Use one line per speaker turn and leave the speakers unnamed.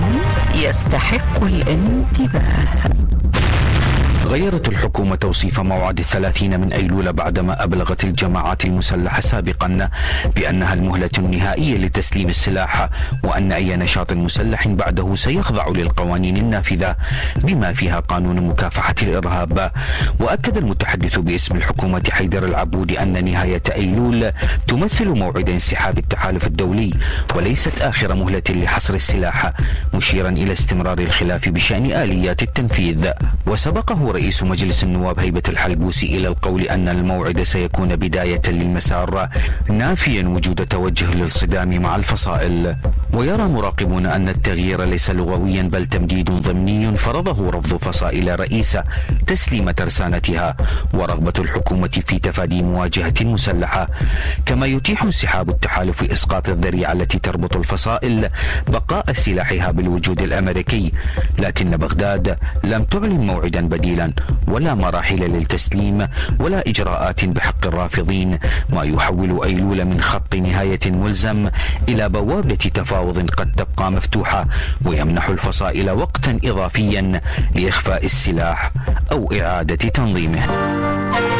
يستحق الانتباه.
غيرت الحكومة توصيف موعد 30 من أيلول بعدما أبلغت الجماعات المسلحة سابقا بأنها المهلة النهائية لتسليم السلاح، وأن أي نشاط مسلح بعده سيخضع للقوانين النافذة بما فيها قانون مكافحة الإرهاب. وأكد المتحدث باسم الحكومة حيدر العبود أن نهاية أيلول تمثل موعد انسحاب التحالف الدولي وليست آخر مهلة لحصر السلاح، مشيرا إلى استمرار الخلاف بشأن آليات التنفيذ. وسبقه رئيس مجلس النواب هيبة الحلبوسي إلى القول أن الموعد سيكون بداية للمسار، نافيا وجود توجه للصدام مع الفصائل. ويرى مراقبون أن التغيير ليس لغويا بل تمديد ضمني فرضه رفض فصائل رئيسة تسليم ترسانتها ورغبة الحكومة في تفادي مواجهة مسلحة، كما يتيح انسحاب التحالف إسقاط الذريعة التي تربط الفصائل بقاء سلاحها بالوجود الأمريكي. لكن بغداد لم تعلن موعدا بديلا ولا مراحل للتسليم ولا إجراءات بحق الرافضين، ما يحول أيلول من خط نهاية ملزم إلى بوابة تفاوض قد تبقى مفتوحة ويمنح الفصائل وقتا إضافيا لإخفاء السلاح أو إعادة تنظيمه.